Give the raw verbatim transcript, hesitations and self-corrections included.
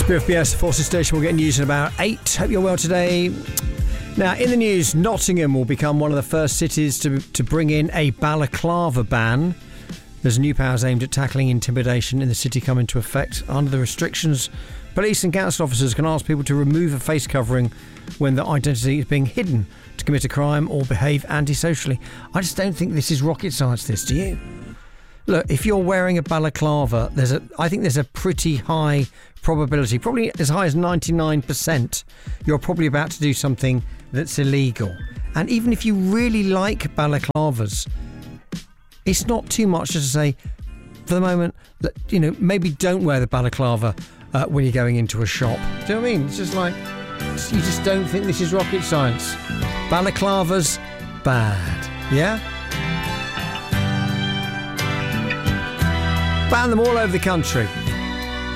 W F B S Forces Station will get news in about eight. Hope you're well today. Now, in the news, Nottingham will become one of the first cities to to bring in a balaclava ban. There's new powers aimed at tackling intimidation in the city come into effect. Under the restrictions, police and council officers can ask people to remove a face covering when their identity is being hidden to commit a crime or behave antisocially. I just don't think this is rocket science, this, do you? Look, if you're wearing a balaclava, there's a, I think there's a pretty high probability, probably as high as ninety-nine percent, you're probably about to do something that's illegal. And even if you really like balaclavas, it's not too much to say, for the moment, that, you know, maybe don't wear the balaclava uh, when you're going into a shop. Do you know what I mean? It's just like, you just don't think this is rocket science. Balaclavas, bad. Yeah? Ban them all over the country.